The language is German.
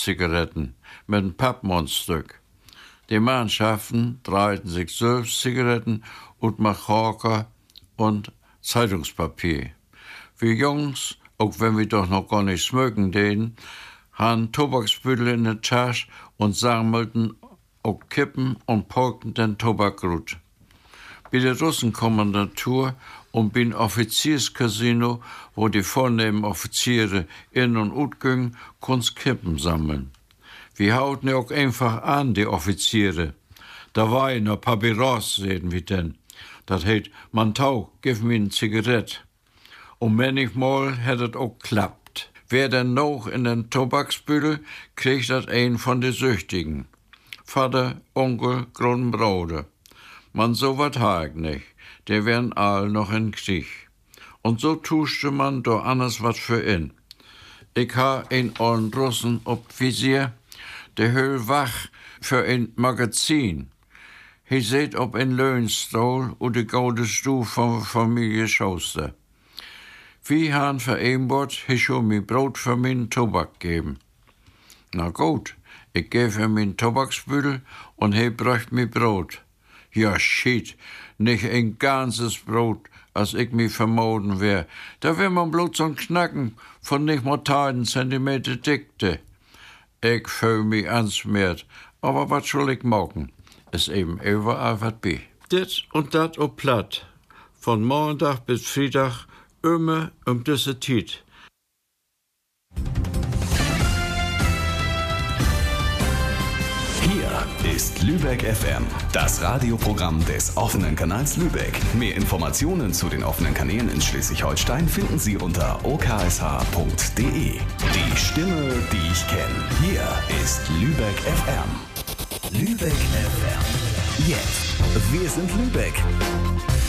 Zigaretten mit einem Pappmundstück. Die Mannschaften dreiten sich selbst Zigaretten und Machorka und Zeitungspapier. Wir Jungs, auch wenn wir doch noch gar nicht smöken den, haben Tobaksbüttel in der Tasche und sammelten auch Kippen und polken den Tobak gut. Bei der Russenkommandantur und beim Offizierscasino, wo die vornehmen Offiziere in- und utgingen, kunst Kippen sammeln. Wir hauten ja auch einfach an, die Offiziere. Da war ich noch Papyrus, sehen wir denn. Das heißt, man tau, gib mir eine Zigarette. Und manchmal hat es auch klappt. Wer denn noch in den Tobaksbüttel, kriegt das ein von den Süchtigen. Vater, Onkel, Bruder. Man so wat ha ich nicht. Der wären all noch in Krieg. Und so tuschte man doch anders wat für in. Ich ha einen ollen Russen ob Visier, der höll wach für ein Magazin. He seht ob ein Löhnstol und die gouden Stuhl von Familie Schoster. Wie han vereinbart, he schon mi Brot für min Tobak geben. Na gut, ich geb ihm min Tobaksbüttel und he bräucht mi Brot. Ja, shit, nicht ein ganzes Brot, als ich mi vermoden wär. Da wär man bloß so'n Knacken von nicht mal 10 Zentimeter Dickte. Ich fühl mi ansmert, aber wat soll ich machen? Ist eben überall wat bi. Dit und dat ob platt. Von Montag bis Freitag immer diese Zeit. Hier ist Lübeck FM, das Radioprogramm des offenen Kanals Lübeck. Mehr Informationen zu den offenen Kanälen in Schleswig-Holstein finden Sie unter oksh.de. Die Stimme, die ich kenne. Hier ist Lübeck FM. Lübeck FM. Jetzt. Wir sind Lübeck.